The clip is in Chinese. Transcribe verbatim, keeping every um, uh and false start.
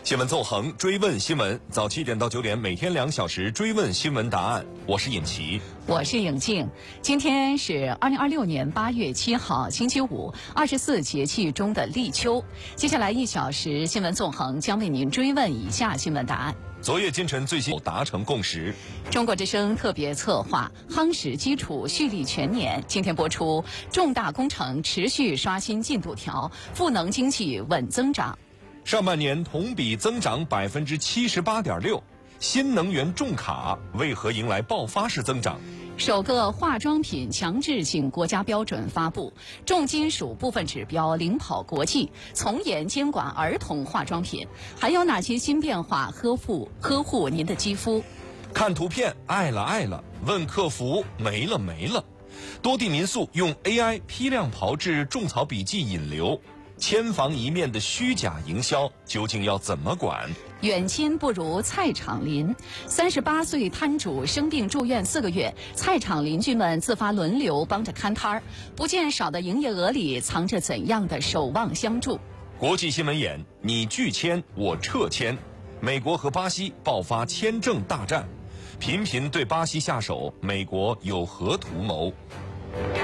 新闻纵横，追问新闻，早七点到九点，每天两小时追问新闻答案。我是尹奇， 我是颖静。今天是二零二六年八月七号，星期五，二十四节气中的立秋。接下来一小时，新闻纵横将为您追问以下新闻答案。 昨夜今晨最新达成共识。 中国之声特别策划夯实基础蓄力全年，今天播出重大工程持续刷新进度条，赋能经济稳增长。 上半年同比增长百分之七十八点六，新能源重卡为何迎来爆发式增长？ 首个化妆品强制性国家标准发布，重金属部分指标领跑国际，从严监管儿童化妆品。还有哪些新变化呵护呵护您的肌肤？ 看图片爱了爱了，问客服没了没了。多地民宿用 A I 批量炮制种草笔记引流。千房一面的虚假营销究竟要怎么管？ 远亲不如菜场邻，三十八岁摊主生病住院四个月，菜场邻居们自发轮流帮着看摊儿，不见少的营业额里藏着怎样的守望相助？ 国际新闻眼，你拒签我撤签，美国和巴西爆发签证大战，频频对巴西下手，美国有何图谋？